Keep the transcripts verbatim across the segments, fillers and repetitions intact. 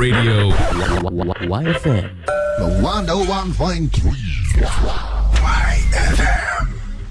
Radio Y F M. The one oh one point three Y F M.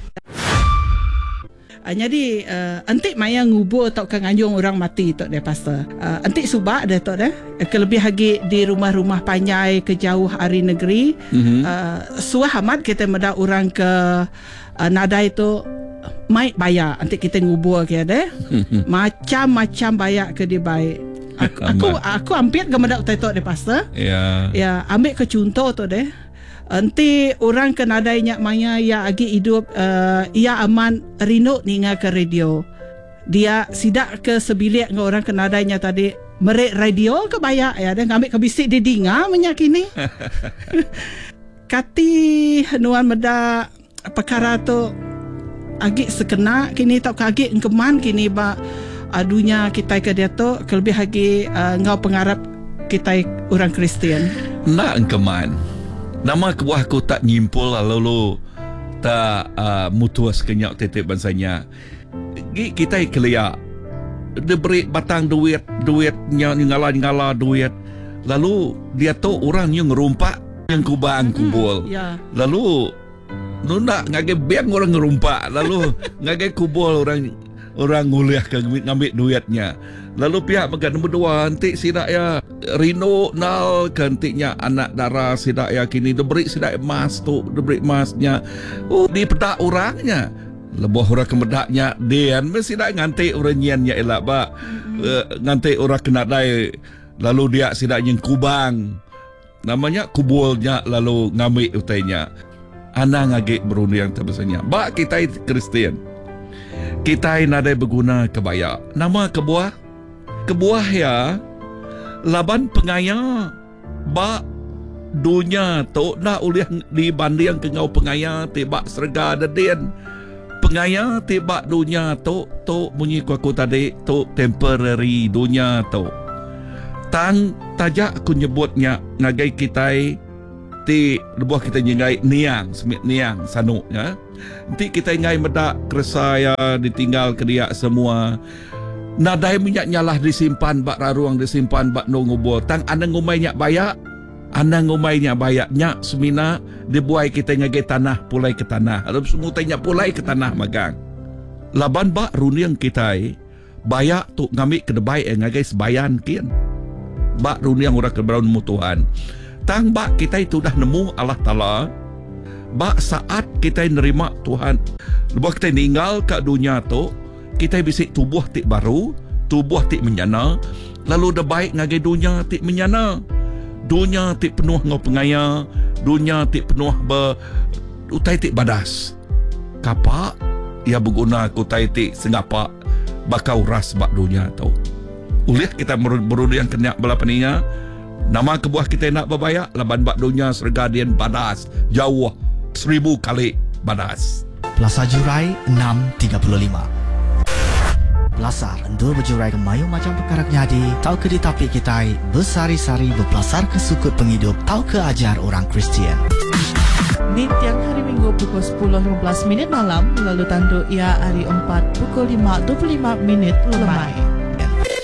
Uh, jadi uh, entik maya ngubur tok ke nganjung orang mati tok dia pastor. Uh, entik subak dia tok dah. Kelebih lagi di rumah-rumah panjai ke jauh hari negeri. Mm-hmm. Uh, suah amat kita meda orang ke uh, nadai tu mai bayar entik kita ngubur ke deh. Mm-hmm. Macam-macam bayar ke dia baik. Aku aku, aku hampir ke meda utai tok dia pastor. Ya. Ya, ambil ke contoh tu deh. Nanti orang ke nadainya maya ia agi hidup uh, ia aman rindu ninga ke radio. Dia sidak ke sebilik dengan orang ke nadainya tadi merek radio ke bayak ya dan ngambil ke bisik di dinga menyakini. Kati nuan meda perkara tu agi sekena kini tak kagi engkeman kini ba adunya kita ke dia tu kelebih lagi uh, ngau pengarap kita orang Kristian. Nak engkeman. Nama kebuah aku tak nyimpul lalu tak uh, mutuas kenyak tetep bansanya. Kita keliak dia beri batang duit, duitnya ngala-ngala duit. Lalu dia tu orang yang ngerumpak yang kubang kubul. Hmm, ya. Lalu nu nak ngage bank orang ngerumpak, lalu ngage kubul orang orang nguliah ke ngambil duitnya. Lalu pihak megan nombor dua nanti sidak ya Rino nal kantiknya anak darah sidak ya kini diberi sidak emas tu diberi emasnya. Oh di pedak orangnya. Lebih orang kemedaknya dian mesti sidak ngantik orangnya elak ba. Uh, ngantik orang kena dai lalu dia sidak yang kubang. Namanya kubulnya lalu ngambil utainya. Anak ngage beruni yang terbesarnya. Ba kita Kristian. Kita nadai berguna kebaya. Nama kebuah kebuah ya laban pengaya ba dunia tu nak ulih dibanding ke ngau pengaya tiba serga dadian pengaya tiba dunia tu tu bunyi aku tadi tu temporary dunia tu tang tajak aku nyebutnya ngagai kita ti lebuh kita nyengai niang semit niang sanuk ya nanti kita ngai medak keresaya ditinggal ke dia semua nadai minyak nyalah disimpan bak raruang disimpan bak no ngubur tang anang ngumai nyak bayak anang ngumai nyak bayak nyak semina dibuai kita ngagai tanah pulai ke tanah ada semua tanya pulai ke tanah magang laban bak runiang kita bayak tu ngamik ke debai ngagai sebayan kian bak runiang orang ke braun mutuhan tang bak kita itu dah nemu Allah Ta'ala bak saat kita nerima Tuhan lepas kita tinggal kat dunia tu kita bisa tubuh tik baru tubuh tik menyana lalu dah baik ngagai dunia tik menyana dunia tik penuh ngau pengaya dunia tik penuh ber utai tik badas kapak ia berguna ku utai tik sengapak bakau ras bak dunia tu ulih kita berudi yang kena bela peninga nama kebuah kita nak berbayak laban bak dunia sergadian badas jauh seribu kali badas. Plaza Jurai enam tiga puluh lima. Belasar endur berjurai ke mayu macam perkara nyadi tau ke di tapi kita bersari-sari berpelasar ke sukut penghidup tau ke ajar orang Kristian. Di tiang hari Minggu pukul sepuluh lima belas minit malam lalu tanduk ia hari empat pukul lima dua puluh lima minit lemai.